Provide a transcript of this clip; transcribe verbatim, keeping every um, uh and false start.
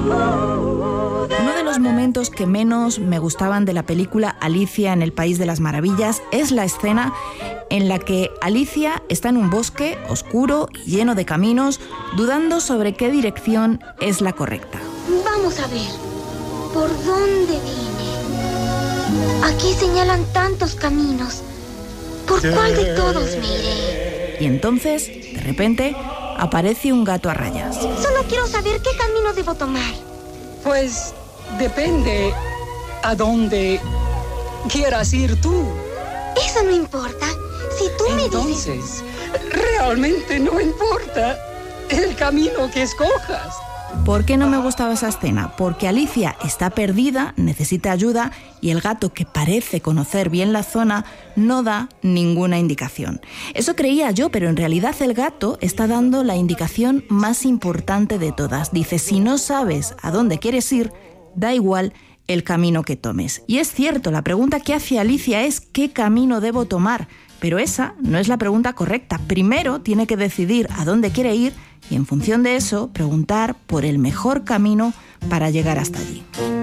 Uno de los momentos que menos me gustaban de la película Alicia en el País de las Maravillas es la escena en la que Alicia está en un bosque oscuro y lleno de caminos, dudando sobre qué dirección es la correcta. Vamos a ver, ¿por dónde vine? Aquí señalan tantos caminos. ¿Por cuál de todos me iré? Y entonces, de repente, aparece un gato a rayas. Solo quiero saber qué camino debo tomar. Pues depende a dónde quieras ir tú. Eso no importa. Si tú me dices... Entonces, realmente no importa el camino que escojas. ¿Por qué no me gustaba esa escena? Porque Alicia está perdida, necesita ayuda y el gato, que parece conocer bien la zona, no da ninguna indicación. Eso creía yo, pero en realidad el gato está dando la indicación más importante de todas. Dice, si no sabes a dónde quieres ir, da igual el camino que tomes. Y es cierto, la pregunta que hace Alicia es ¿qué camino debo tomar? Pero esa no es la pregunta correcta. Primero tiene que decidir a dónde quiere ir y en función de eso preguntar por el mejor camino para llegar hasta allí.